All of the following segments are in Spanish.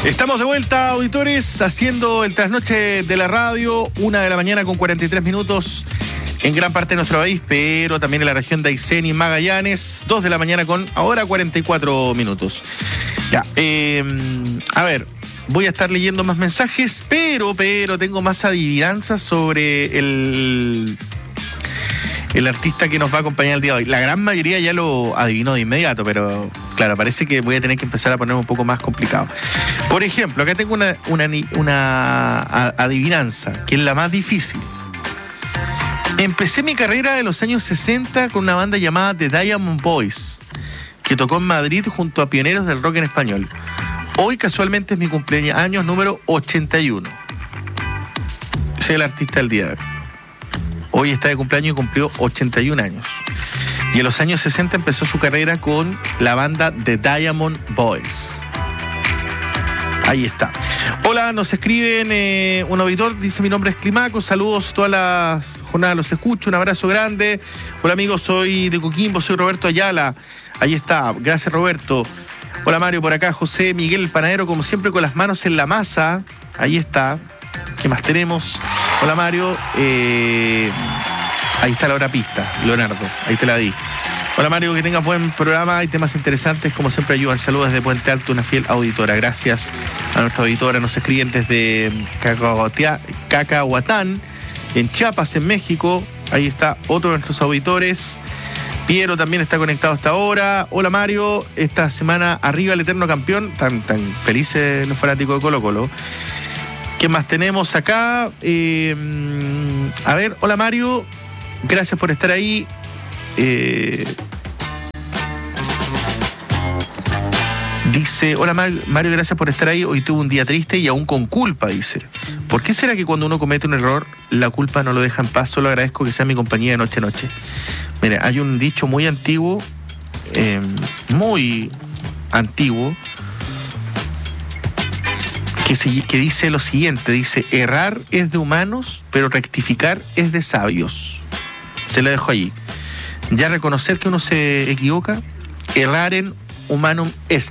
Estamos de vuelta, auditores, haciendo el trasnoche de la radio, 1:00 con 43 minutos en gran parte de nuestro país, pero también en la región de Aysén y Magallanes, 2:00 con ahora 44 minutos. Ya, a ver, voy a estar leyendo más mensajes, pero tengo más adivinanzas sobre el artista que nos va a acompañar el día de hoy. La gran mayoría ya lo adivinó de inmediato, pero claro, parece que voy a tener que empezar a poner un poco más complicado. Por ejemplo, acá tengo una adivinanza, que es la más difícil. Empecé mi carrera de los años 60 con una banda llamada The Diamond Boys, que tocó en Madrid junto a pioneros del rock en español. Hoy casualmente es mi cumpleaños número 81. Soy el artista del día de hoy. Hoy está de cumpleaños y cumplió 81 años. Y en los años 60 empezó su carrera con la banda The Diamond Boys. Ahí está. Hola, nos escriben un auditor, dice: mi nombre es Climaco, saludos toda la jornada, los escucho, un abrazo grande. Hola amigos, soy de Coquimbo, soy Roberto Ayala. Ahí está, gracias Roberto. Hola Mario, por acá José Miguel el panadero, como siempre con las manos en la masa. Ahí está. ¿Qué más tenemos? Hola Mario, ahí está la hora pista, Leonardo, ahí te la di. Hola Mario, que tengas buen programa, hay temas interesantes, como siempre ayudan. Saludos desde Puente Alto, una fiel auditora. Gracias a nuestra auditora, nos escriben desde Cacahuatán, en Chiapas, en México. Ahí está otro de nuestros auditores. Piero también está conectado hasta ahora. Hola Mario, esta semana arriba el eterno campeón, tan felices los fanáticos de Colo Colo. ¿Qué más tenemos acá? A ver, hola Mario, gracias por estar ahí. Dice, hola Mario, gracias por estar ahí. Hoy tuve un día triste y aún con culpa, dice. ¿Por qué será que cuando uno comete un error, la culpa no lo deja en paz? Solo agradezco que sea mi compañía de noche a noche. Mira, hay un dicho muy antiguo, que dice lo siguiente, dice: errar es de humanos, pero rectificar es de sabios. Se lo dejo allí. Ya reconocer que uno se equivoca, erraren humanum est.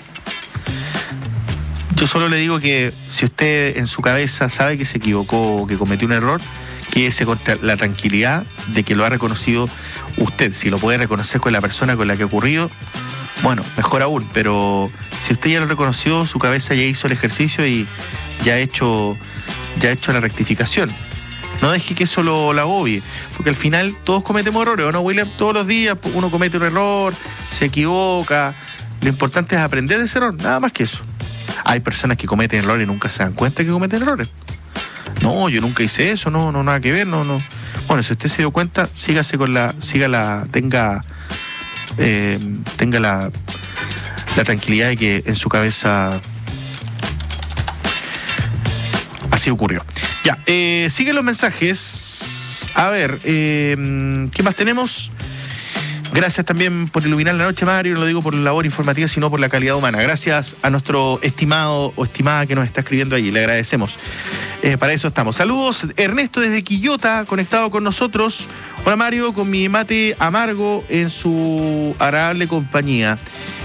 Yo solo le digo que si usted en su cabeza sabe que se equivocó o que cometió un error, quédese con la tranquilidad de que lo ha reconocido usted. Si lo puede reconocer con la persona con la que ha ocurrido, bueno, mejor aún, pero si usted ya lo reconoció, su cabeza ya hizo el ejercicio y ya ha hecho la rectificación. No deje que eso lo agobie, porque al final todos cometemos errores, ¿o no, William? Todos los días uno comete un error, se equivoca. Lo importante es aprender de ese error, nada más que eso. Hay personas que cometen errores y nunca se dan cuenta que cometen errores. No, yo nunca hice eso, no, nada que ver, no. Bueno, si usted se dio cuenta, tenga la tranquilidad de que en su cabeza así ocurrió. Ya, siguen los mensajes. A ver, ¿qué más tenemos? Gracias también por iluminar la noche, Mario. No lo digo por la labor informativa, sino por la calidad humana. Gracias a nuestro estimado o estimada que nos está escribiendo allí. Le agradecemos. Para eso estamos. Saludos, Ernesto desde Quillota, conectado con nosotros. Hola, Mario, con mi mate amargo en su agradable compañía.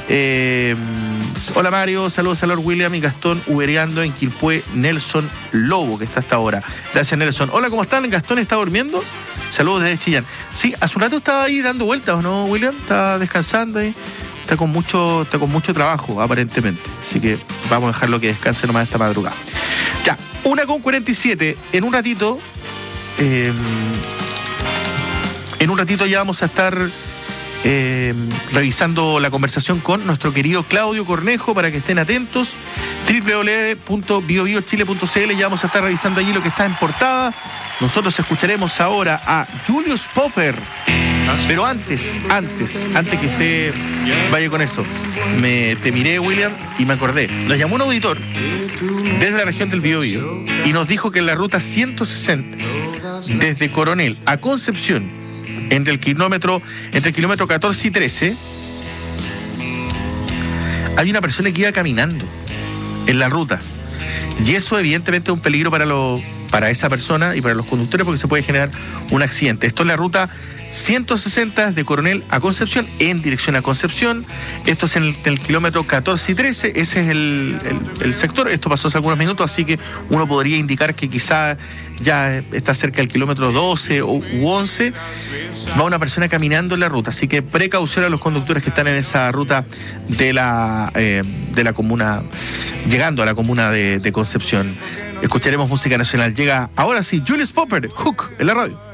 Hola, Mario. Saludos a Lord William y Gastón ubereando en Quilpué, Nelson Lobo, que está hasta ahora. Gracias, Nelson. Hola, ¿cómo están? ¿Gastón está durmiendo? Saludos desde Chillán. Sí, hace un rato estaba ahí dando vueltas, ¿o no, William? Está descansando ahí. Está con mucho trabajo, aparentemente. Así que vamos a dejarlo que descanse nomás esta madrugada. Ya, 1:47. En un ratito ya vamos a estar revisando la conversación con nuestro querido Claudio Cornejo, para que estén atentos. www.biobiochile.cl. Ya vamos a estar revisando allí lo que está en portada. Nosotros escucharemos ahora a Julius Popper. Pero antes que usted vaya con eso, te miré, William, y me acordé. Nos llamó un auditor desde la región del Biobío y nos dijo que en la ruta 160, desde Coronel a Concepción, entre el kilómetro 14 y 13, hay una persona que iba caminando en la ruta. Y eso evidentemente es un peligro para esa persona y para los conductores, porque se puede generar un accidente. Esto es la ruta 160 de Coronel a Concepción, en dirección a Concepción. Esto es en el kilómetro 14 y 13, ese es el sector. Esto pasó hace algunos minutos, así que uno podría indicar que quizá ya está cerca del kilómetro 12 u 11. Va una persona caminando en la ruta, así que precaución a los conductores que están en esa ruta de la comuna, llegando a la comuna de Concepción. Escucharemos música nacional. Llega ahora sí Julius Popper, Hook, en la radio.